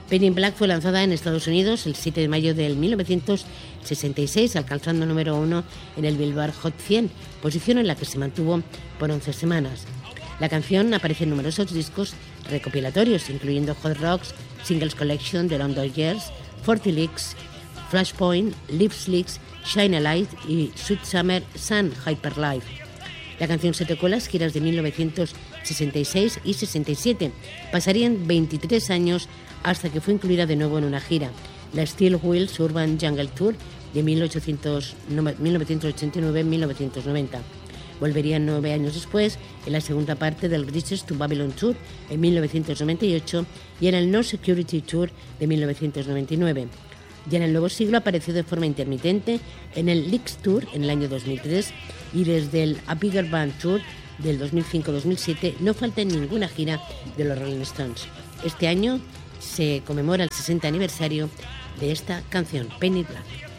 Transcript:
Penny Black fue lanzada en Estados Unidos el 7 de mayo de 1966, alcanzando número 1 en el Billboard Hot 100, posición en la que se mantuvo por 11 semanas. La canción aparece en numerosos discos recopilatorios, incluyendo Hot Rocks, Singles Collection, The London Years, 40 Licks, Flashpoint, Lips Leaks, Shine a Light y Sweet Summer Sun Hyperlife. La canción se tocó en las giras de 1966 y 67. Pasarían 23 años hasta que fue incluida de nuevo en una gira, la Steel Wheels Urban Jungle Tour de 1989-1990. Volverían 9 años después en la segunda parte del Bridges to Babylon Tour en 1998 y en el No Security Tour de 1999. Ya en el nuevo siglo apareció de forma intermitente en el Licks Tour en el año 2003 y desde el A Bigger Band Tour del 2005-2007 no falta en ninguna gira de los Rolling Stones. Este año se conmemora el 60 aniversario de esta canción, Penny Black.